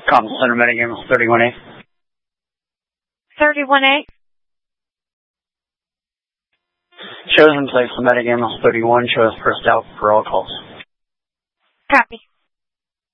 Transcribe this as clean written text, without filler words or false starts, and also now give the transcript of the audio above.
Common Center Metagame 31A. 31A. Shows in place for Metagame 31. Shows first out for all calls. Copy.